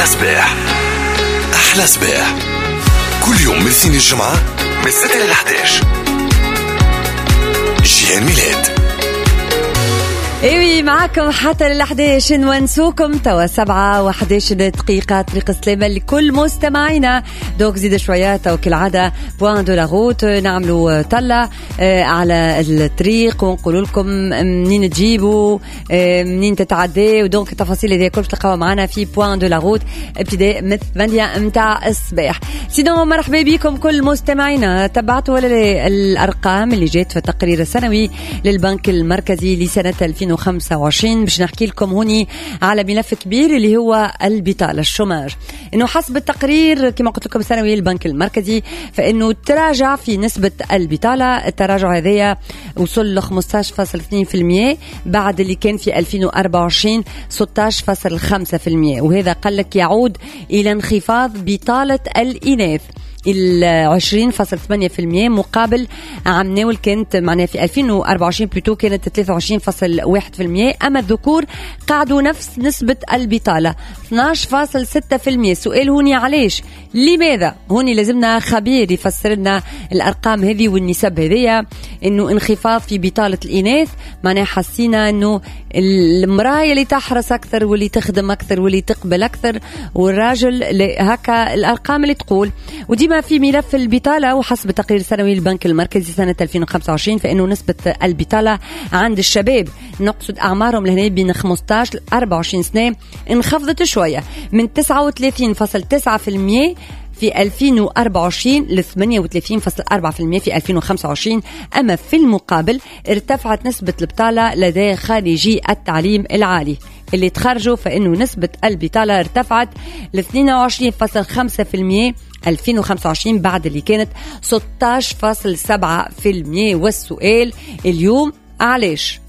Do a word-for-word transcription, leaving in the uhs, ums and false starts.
أحلى صباح. أحلى صباح كل يوم من سين الجمعة من ستة إلى إحدى عشر. جيان ميلاد. ايوي معكم حتى للحداش نونسوكم توا سبعة وحداش دقيقة. طريق السلامة لكل مستمعينا. دوك زيد شوية تو كالعادة بوان دو لاغوت نعملوا طلة آه على الطريق ونقولوا لكم منين تجيبوا آه منين تتعدي ودونك التفاصيل هذه كل تلقاوها معنا في بوان دو لاغوت ابتداء من ثمانية متاع الصباح. سيدون مرحبا بكم كل مستمعينا. تبعتوا ولا الأرقام اللي جات في التقرير السنوي للبنك المركزي لسنة ألفين وخمسة وعشرين باش نحكي لكم هوني على ملف كبير اللي هو البطالة الشوماج. انه حسب التقرير كما قلت لكم السنوي البنك المركزي فانه تراجع في نسبة البطالة. التراجع هذايا وصل ل خمسة عشر فاصلة اثنين بالمئة بعد اللي كان في ألفين وأربعة وعشرين ستة عشر فاصلة خمسة بالمئة، وهذا قلك يعود الى انخفاض بطالة الإناث العشرين فاصلة ثمانية بالمئة مقابل عام ناول كانت معناها في ألفين وأربعة وعشرين بلوتو كانت ثلاثة وعشرين فاصلة واحد بالمئة. أما الذكور قعدوا نفس نسبة البطالة اثني عشر فاصلة ستة بالمئة. سؤال هوني علاش؟ لماذا؟ هوني لازمنا خبير يفسر لنا الأرقام هذه والنسب هذه. إنه انخفاض في بطالة الإناث معناها حسينا إنه المرأة اللي تحرص أكثر واللي تخدم أكثر واللي تقبل أكثر، والراجل هكا الأرقام اللي تقول. ودي في ملف البطالة وحسب تقرير سنوي البنك المركزي سنة ألفين وخمسة وعشرين فإنه نسبة البطالة عند الشباب نقصد أعمارهم لهنا بين خمسة عشر ل أربعة وعشرين سنة انخفضت شوية من تسعة وثلاثين فاصلة تسعة بالمئة في ألفين وأربعة وعشرين ل ثمانية وثلاثين فاصلة أربعة بالمئة في ألفين وخمسة وعشرين. أما في المقابل ارتفعت نسبة البطالة لدى خارجي التعليم العالي اللي تخرجوا فإنه نسبة البطالة ارتفعت ل اثنين وعشرين فاصلة خمسة بالمئة ألفين وخمسة وعشرين بعد اللي كانت ستة عشر فاصلة سبعة بالمئة. والسؤال اليوم علاش؟